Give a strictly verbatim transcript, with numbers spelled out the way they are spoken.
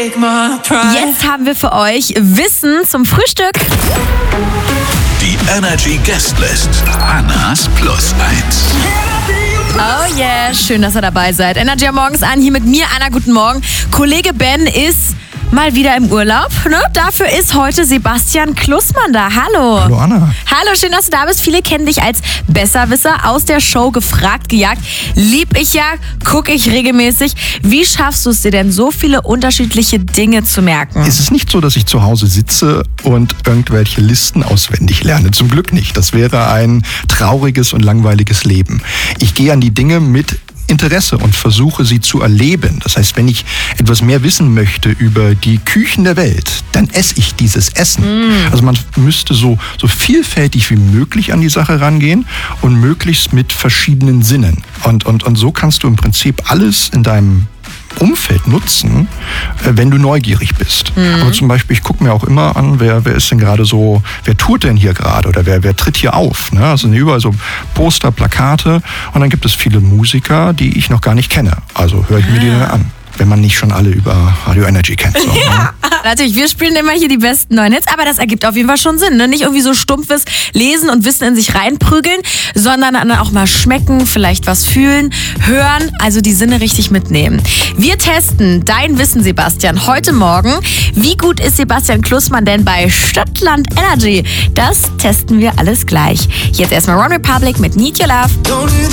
Jetzt haben wir für euch Wissen zum Frühstück. Die Energy Guestlist. Annas Plus eins. Oh yeah, schön, dass ihr dabei seid. Energy am Morgens an, hier mit mir, Anna, guten Morgen. Kollege Ben ist mal wieder im Urlaub, ne? Dafür ist heute Sebastian Klussmann da. Hallo. Hallo Anna. Hallo, schön, dass du da bist. Viele kennen dich als Besserwisser aus der Show Gefragt, gejagt. Lieb ich ja, gucke ich regelmäßig. Wie schaffst du es dir denn, so viele unterschiedliche Dinge zu merken? Es ist nicht so, dass ich zu Hause sitze und irgendwelche Listen auswendig lerne. Zum Glück nicht. Das wäre ein trauriges und langweiliges Leben. Ich gehe an die Dinge mit Interesse und versuche sie zu erleben. Das heißt, wenn ich etwas mehr wissen möchte über die Küchen der Welt, dann esse ich dieses Essen. Mm. Also man müsste so, so vielfältig wie möglich an die Sache rangehen und möglichst mit verschiedenen Sinnen. Und, und, und so kannst du im Prinzip alles in deinem Umfeld nutzen, wenn du neugierig bist. Mhm. Aber zum Beispiel, ich gucke mir auch immer an, wer, wer ist denn gerade so, wer tourt denn hier gerade oder wer, wer tritt hier auf? Ne? Also überall so Poster, Plakate und dann gibt es viele Musiker, die ich noch gar nicht kenne. Also höre ich mir die dann an, wenn man nicht schon alle über Radio Energy kennt. So, ja, ne? Natürlich, wir spielen immer hier die besten neuen Hits, aber das ergibt auf jeden Fall schon Sinn. Ne? Nicht irgendwie so stumpfes Lesen und Wissen in sich reinprügeln, sondern dann auch mal schmecken, vielleicht was fühlen, hören, also die Sinne richtig mitnehmen. Wir testen dein Wissen, Sebastian, heute Morgen. Wie gut ist Sebastian Klussmann denn bei Stadtland Energy? Das testen wir alles gleich. Jetzt erstmal One Republic mit Need Your Love.